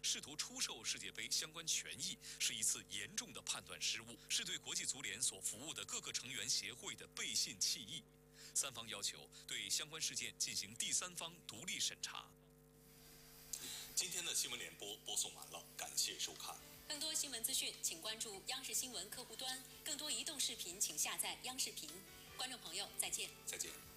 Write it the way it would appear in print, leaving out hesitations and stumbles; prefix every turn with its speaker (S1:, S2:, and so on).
S1: 试图出售世界杯相关权益，是一次严重的判断失误，是对国际足联所服务的各个成员协会的背信弃义。三方要求对相关事件进行第三方独立审查。
S2: 今天的新闻联播播送完了，感谢收看。
S3: 更多新闻资讯，请关注央视新闻客户端；更多移动视频，请下载央视频。观众朋友，再见。
S2: 再见。